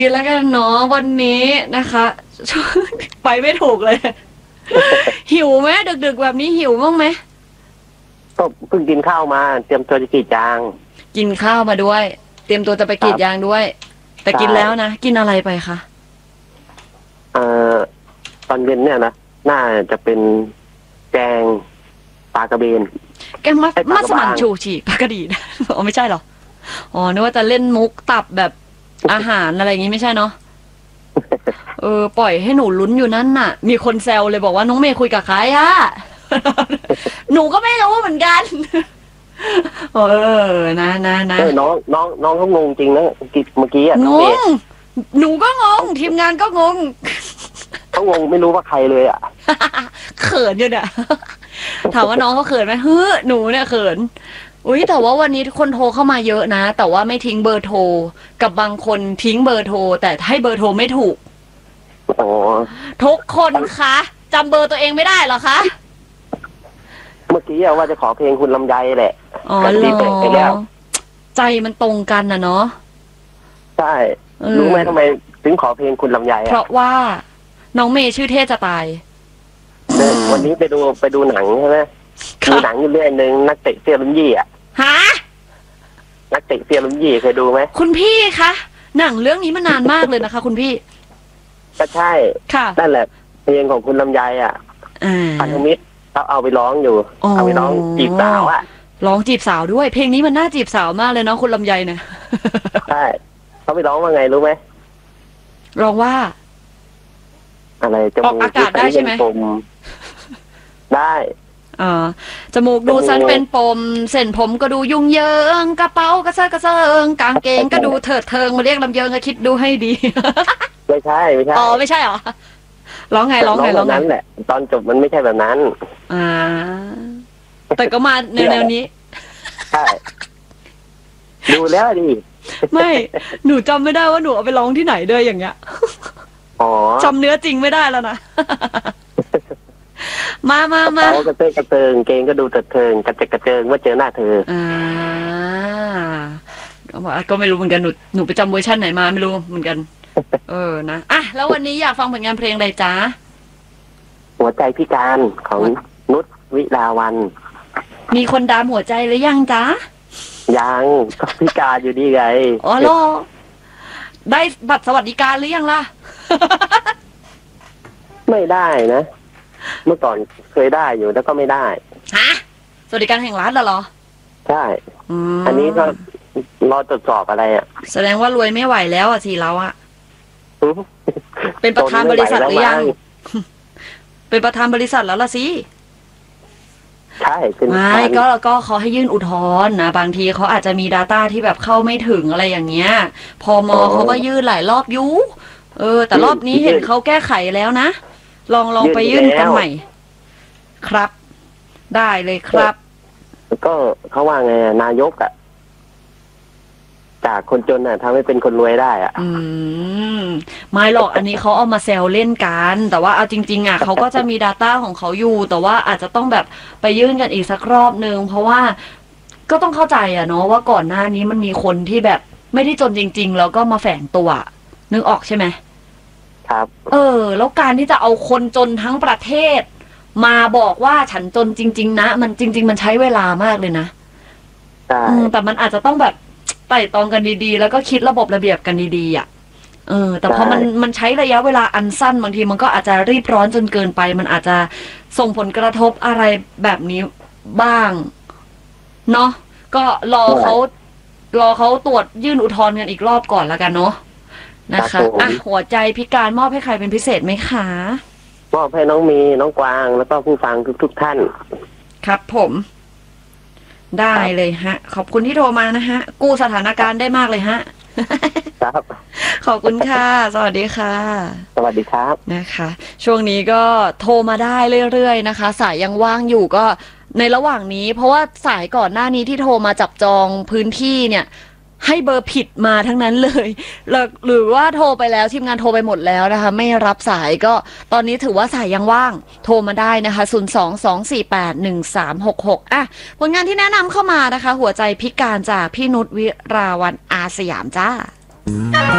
ดีแล้วกันเนาะวันนี้นะคะไปไม่ถูกเลย หิวไหมดึกๆแบบนี้หิวบ้างไหมก็เพิ่งกินข้าวมาเตรียมตัวจะกรีดยางกินข้าวมาด้วย เตรียมตัวจะไปกรีดยางด้วย แต่กินแล้วนะกินอะไรไปคะตอนเย็นเนี่ยนะน่าจะเป็นแกงปลากระเบนแกงมัสมั่นชูชีปลากระดีอ๋อไม่ใช่หรออ๋อนึกว่าจะเล่นมุกตับแบบอาหารอะไรอย่างงี้ไม่ใช่เนาะปล่อยให้หนูลุ้นอยู่นั่นน่ะมีคนแซวเลยบอกว่าน้องเมย์คุยกับใครอะ หนูก็ไม่รู้เหมือนกันนะน้องเขางงจริงนะเมื่อกี้อะงงหนูก็งงทีมงานก็งงเขางงไม่รู้ว่าใครเลยอ่ะเขินอยู่เนี่ยถามว่าน้องเขาเขินไหมหนูเนี่ยเขินอุ้ยแต่ว่าวันนี้คนโทรเข้ามาเยอะนะแต่ว่าไม่ทิ้งเบอร์โทรกับบางคนทิ้งเบอร์โทรแต่ให้เบอร์โทรไม่ถูกทุกคนคะจำเบอร์ตัวเองไม่ได้เหรอคะเมื่อกี้ว่าจะขอเพลงคุณลำไยแหละอ๋อเหรอใจมันตรงกันนะเนาะใช่รู้ไหมทำไมถึงขอเพลงคุณลำไยเพราะว่าน้องเมย์ชื่อเท่จะตายวันนี้ไปดูหนังใช่ไหมดูหนังอยู่เรื่องนึงนักเตะเซียรุ่นยี่อ่ะฮะนักเตะเซียรุ่นยี่เคยดูไหมคุณพี่คะหนังเรื่องนี้มานานมากเลยนะคะคุณพี่ก็ใช่ค่ะนั่นแหละเพลงของคุณลำไยอ่ะพันธมิตรเขาเอาไปร้องอยู่เอาไปร้องจีบสาวอ่ะร้องจีบสาวด้วยเพลงนี้มันน่าจีบสาวมากเลยเนาะคุณลำไยเนี่ยใช่เขาไปร้องว่าไงรู้ไหมร้องว่าอะไรออกอากาศได้ใช่ไหมได้จมูกดูสันเป็นปมเส้นผมก็ดูยุ่งเหยิงกระเป๋ากระเซิงกางเกงก็ดูเถิดเทิงมาเรียกลำเยิงก็คิดดูให้ดีไม่ใช่อ๋อไม่ใช่หรอร้องไงนั้นแหละตอนจบมันไม่ใช่แบบนั้นแต่ก็มาแนวนี้ใช่ดูแล้วดิไม่หนูจำไม่ได้ว่าหนูเอาไปร้องที่ไหนด้วยอย่างเงี้ยจำเนื้อจริงไม่ได้แล้วนะมาเขากระเติงเกงก็ดูเถิดเทิงกระเจิงว่าเจอหน้าเธอก็ไม่รู้เหมือนกันหนูไปจำเวอร์ชันไหนมาไม่รู้เหมือนกันนะแล้ววันนี้อยากฟังผลงานเพลงอะไรจ๊ะหัวใจพิการของนุชวิลาวันมีคนดามหัวใจหรือยังจ๊ะยังก็พิการอยู่ดีไงอ๋อเหรอได้บัตรสวัสดิการหรือยังล่ะไม่ได้นะเมื่อก่อนเคยได้อยู่แล้วก็ไม่ได้ฮะสวัสดิการแห่งรัฐเหรอใช่อันนี้ก็รอตรวจสอบอะไรอ่ะแสดงว่ารวยไม่ไหวแล้วอ่ะสิเราอ่ะเป็นประธานบริษัทหรือยังเป็นประธานบริษัทแล้วล่ะสิใช่ไม่ก็เขาให้ยื่นอุทธรณ์นะบางทีเขาอาจจะมี Data ที่แบบเข้าไม่ถึงอะไรอย่างเงี้ยพมเขาก็ยื่นหลายรอบยุแต่รอบนี้เห็นเขาแก้ไขแล้วนะลองไปยื่นกันใหม่ครับได้เลยครับก็เขาว่าไงนายกจากคนจนทำให้เป็นคนรวยได้ไม่หรอกอันนี้เขาเอามาแซวเล่นกันแต่ว่าเอาจริงๆเขาก็จะมี Data ของเขาอยู่แต่ว่าอาจจะต้องแบบไปยื่นกันอีกสักรอบนึงเพราะว่าก็ต้องเข้าใจเนาะว่าก่อนหน้านี้มันมีคนที่แบบไม่ได้จนจริงๆแล้วก็มาแฝงตัวนึกออกใช่ไหมครับแล้วการที่จะเอาคนจนทั้งประเทศมาบอกว่าฉันจนจริงๆนะมันจริงๆมันใช้เวลามากเลยนะแต่มันอาจจะต้องแบบไต่ตองกันดีๆแล้วก็คิดระบบระเบียบกันดีๆแต่พอมันใช้ระยะเวลาอันสั้นบางทีมันก็อาจจะรีบร้อนจนเกินไปมันอาจจะส่งผลกระทบอะไรแบบนี้บ้างเนาะก็รอเขาตรวจยื่นอุทธรณ์กันอีกรอบก่อนแล้วกันเนาะนะคะหัวใจพิการมอบให้ใครเป็นพิเศษไหมคะมอบให้น้องมีน้องกวางแล้วก็ผู้ฟังทุกท่านครับผมได้เลยฮะขอบคุณที่โทรมานะฮะกู้สถานการณ์ได้มากเลยฮะครับขอบคุณค่ะสวัสดีค่ะสวัสดีครับนะคะช่วงนี้ก็โทรมาได้เรื่อยๆนะคะสายยังว่างอยู่ก็ในระหว่างนี้เพราะว่าสายก่อนหน้านี้ที่โทรมาจับจองพื้นที่เนี่ยให้เบอร์ผิดมาทั้งนั้นเลยหรือว่าโทรไปแล้วทีมงานโทรไปหมดแล้วนะคะไม่รับสายก็ตอนนี้ถือว่าสายยังว่างโทรมาได้นะคะ022481366ผลงานที่แนะนำเข้ามานะคะหัวใจพิการจากพี่นุชวิราวันอาสยามจ้า